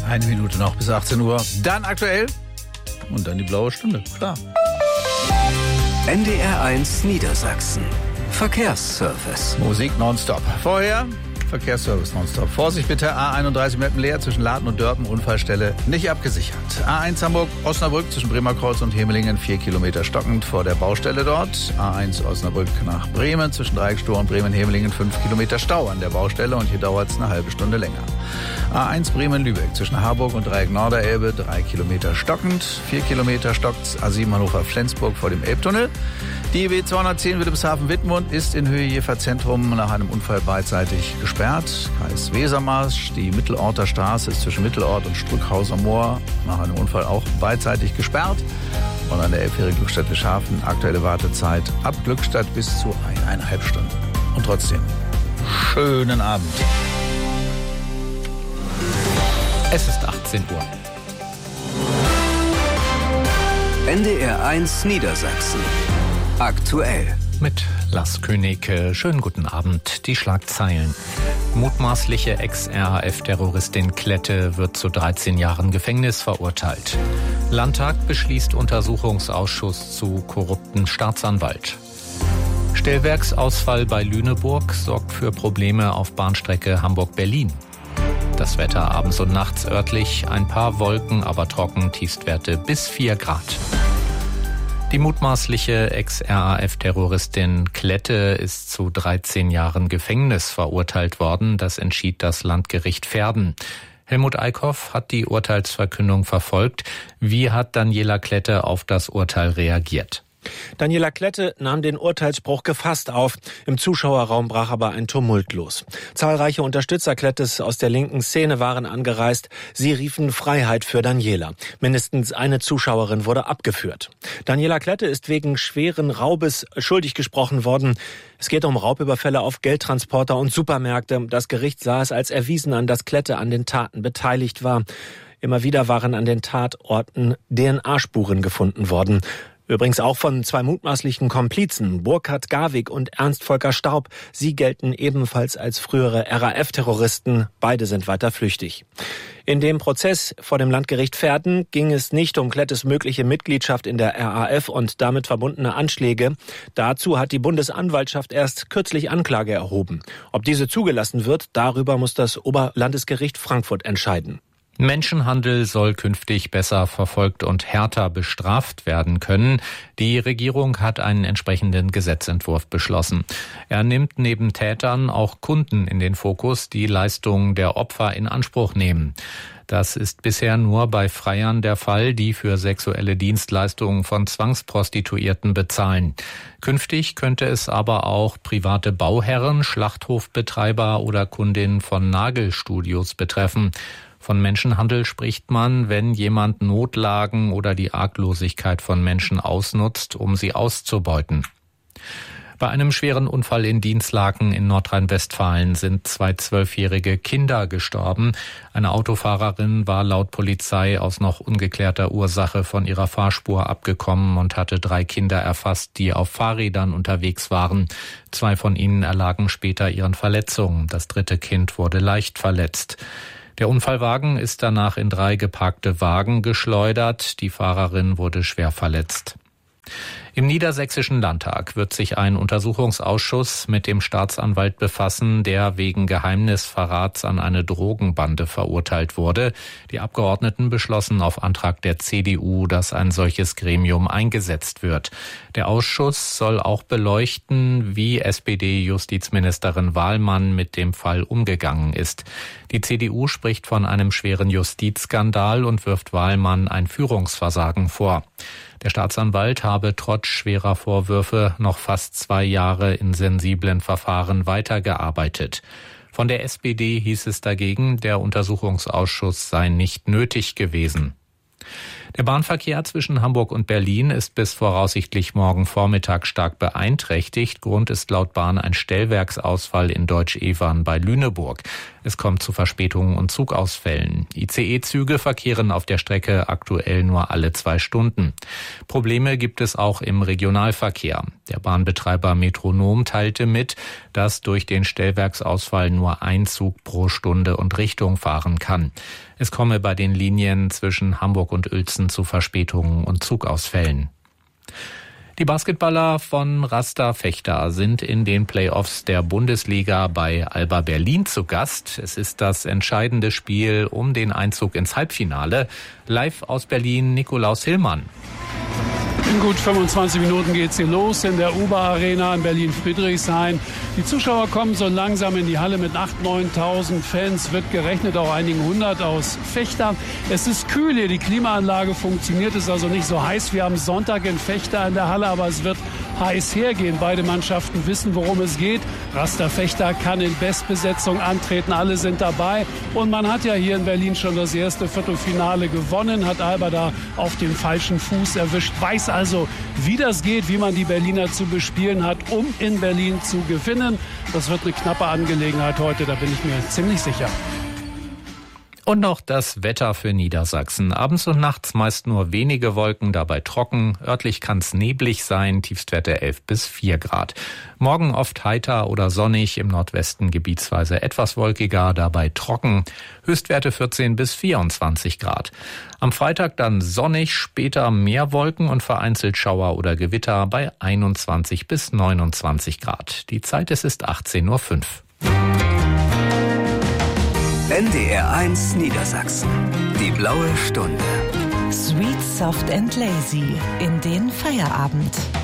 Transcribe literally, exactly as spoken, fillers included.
Eine Minute noch bis achtzehn Uhr. Dann aktuell und dann die blaue Stunde, klar. N D R eins Niedersachsen. Verkehrsservice. Musik nonstop. Vorher Verkehrsservice nonstop. Vorsicht bitte, A einunddreißig Meppenleer zwischen Laden und Dörpen, Unfallstelle nicht abgesichert. A eins Hamburg-Osnabrück zwischen Bremerkreuz und Hemelingen, vier Kilometer stockend vor der Baustelle dort. A eins Osnabrück nach Bremen zwischen Dreieckstor und Bremen-Hemelingen, fünf Kilometer Stau an der Baustelle und hier dauert es eine halbe Stunde länger. A eins Bremen-Lübeck zwischen Harburg und Dreieck Norderelbe, drei Kilometer stockend, vier Kilometer stockt's. A sieben Hannover-Flensburg vor dem Elbtunnel. Die B zweihundertzehn Wilhelmshaven-Wittmund ist in Höhe Jever-Zentrum nach einem Unfall beidseitig gesperrt. Kreis Wesermarsch, die Mittelorter Straße ist zwischen Mittelort und Strückhaus am Moor nach einem Unfall auch beidseitig gesperrt. Und an der Elbfähre Glückstadt-Wischhafen aktuelle Wartezeit ab Glückstadt bis zu eineinhalb Stunden. Und trotzdem, schönen Abend. Es ist achtzehn Uhr. N D R eins Niedersachsen. Aktuell. Mit Lars König. Schönen guten Abend. Die Schlagzeilen. Mutmaßliche Ex-R A F-Terroristin Klette wird zu dreizehn Jahren Gefängnis verurteilt. Landtag beschließt Untersuchungsausschuss zu korrupten Staatsanwalt. Stellwerksausfall bei Lüneburg sorgt für Probleme auf Bahnstrecke Hamburg-Berlin. Das Wetter abends und nachts örtlich, ein paar Wolken, aber trocken, Tiefstwerte bis vier Grad. Die mutmaßliche Ex-R A F-Terroristin Klette ist zu dreizehn Jahren Gefängnis verurteilt worden. Das entschied das Landgericht Verden. Helmut Eickhoff hat die Urteilsverkündung verfolgt. Wie hat Daniela Klette auf das Urteil reagiert? Daniela Klette nahm den Urteilsspruch gefasst auf. Im Zuschauerraum brach aber ein Tumult los. Zahlreiche Unterstützer Klettes aus der linken Szene waren angereist. Sie riefen Freiheit für Daniela. Mindestens eine Zuschauerin wurde abgeführt. Daniela Klette ist wegen schweren Raubes schuldig gesprochen worden. Es geht um Raubüberfälle auf Geldtransporter und Supermärkte. Das Gericht sah es als erwiesen an, dass Klette an den Taten beteiligt war. Immer wieder waren an den Tatorten D N A-Spuren gefunden worden. Übrigens auch von zwei mutmaßlichen Komplizen, Burkhard Garwig und Ernst Volker Staub. Sie gelten ebenfalls als frühere R A F-Terroristen. Beide sind weiter flüchtig. In dem Prozess vor dem Landgericht Verden ging es nicht um Klettes mögliche Mitgliedschaft in der R A F und damit verbundene Anschläge. Dazu hat die Bundesanwaltschaft erst kürzlich Anklage erhoben. Ob diese zugelassen wird, darüber muss das Oberlandesgericht Frankfurt entscheiden. Menschenhandel soll künftig besser verfolgt und härter bestraft werden können. Die Regierung hat einen entsprechenden Gesetzentwurf beschlossen. Er nimmt neben Tätern auch Kunden in den Fokus, die Leistungen der Opfer in Anspruch nehmen. Das ist bisher nur bei Freiern der Fall, die für sexuelle Dienstleistungen von Zwangsprostituierten bezahlen. Künftig könnte es aber auch private Bauherren, Schlachthofbetreiber oder Kundinnen von Nagelstudios betreffen. Von Menschenhandel spricht man, wenn jemand Notlagen oder die Arglosigkeit von Menschen ausnutzt, um sie auszubeuten. Bei einem schweren Unfall in Dinslaken in Nordrhein-Westfalen sind zwei zwölfjährige Kinder gestorben. Eine Autofahrerin war laut Polizei aus noch ungeklärter Ursache von ihrer Fahrspur abgekommen und hatte drei Kinder erfasst, die auf Fahrrädern unterwegs waren. Zwei von ihnen erlagen später ihren Verletzungen. Das dritte Kind wurde leicht verletzt. Der Unfallwagen ist danach in drei geparkte Wagen geschleudert. Die Fahrerin wurde schwer verletzt. Im Niedersächsischen Landtag wird sich ein Untersuchungsausschuss mit dem Staatsanwalt befassen, der wegen Geheimnisverrats an eine Drogenbande verurteilt wurde. Die Abgeordneten beschlossen auf Antrag der C D U, dass ein solches Gremium eingesetzt wird. Der Ausschuss soll auch beleuchten, wie S P D-Justizministerin Wahlmann mit dem Fall umgegangen ist. Die C D U spricht von einem schweren Justizskandal und wirft Wahlmann ein Führungsversagen vor. Der Staatsanwalt habe trotz schwerer Vorwürfe noch fast zwei Jahre in sensiblen Verfahren weitergearbeitet. Von der S P D hieß es dagegen, der Untersuchungsausschuss sei nicht nötig gewesen. Der Bahnverkehr zwischen Hamburg und Berlin ist bis voraussichtlich morgen Vormittag stark beeinträchtigt. Grund ist laut Bahn ein Stellwerksausfall in Deutsch-Evern bei Lüneburg. Es kommt zu Verspätungen und Zugausfällen. I C E-Züge verkehren auf der Strecke aktuell nur alle zwei Stunden. Probleme gibt es auch im Regionalverkehr. Der Bahnbetreiber Metronom teilte mit, dass durch den Stellwerksausfall nur ein Zug pro Stunde und Richtung fahren kann. Es komme bei den Linien zwischen Hamburg und Uelzen zu Verspätungen und Zugausfällen. Die Basketballer von Rasta Vechta sind in den Playoffs der Bundesliga bei Alba Berlin zu Gast. Es ist das entscheidende Spiel um den Einzug ins Halbfinale. Live aus Berlin, Nikolaus Hillmann. In gut fünfundzwanzig Minuten geht's hier los in der Uber Arena in Berlin-Friedrichshain. Die Zuschauer kommen so langsam in die Halle mit achttausend, neuntausend Fans, wird gerechnet auch einigen hundert aus Vechta. Es ist kühl hier, die Klimaanlage funktioniert, es ist also nicht so heiß wie am Sonntag in Vechta in der Halle, aber es wird heiß hergehen. Beide Mannschaften wissen, worum es geht. Rasta Vechta kann in Bestbesetzung antreten, alle sind dabei. Und man hat ja hier in Berlin schon das erste Viertelfinale gewonnen, hat Alba da auf dem falschen Fuß erwischt, weiß also, wie das geht, wie man die Berliner zu bespielen hat, um in Berlin zu gewinnen. Das wird eine knappe Angelegenheit heute, da bin ich mir ziemlich sicher. Und noch das Wetter für Niedersachsen. Abends und nachts meist nur wenige Wolken, dabei trocken. Örtlich kann es neblig sein, Tiefstwerte elf bis vier Grad. Morgen oft heiter oder sonnig, im Nordwesten gebietsweise etwas wolkiger, dabei trocken. Höchstwerte vierzehn bis vierundzwanzig Grad. Am Freitag dann sonnig, später mehr Wolken und vereinzelt Schauer oder Gewitter bei einundzwanzig bis neunundzwanzig Grad. Die Zeit, es ist achtzehn Uhr fünf. N D R eins Niedersachsen. Die blaue Stunde. Sweet, soft and lazy in den Feierabend.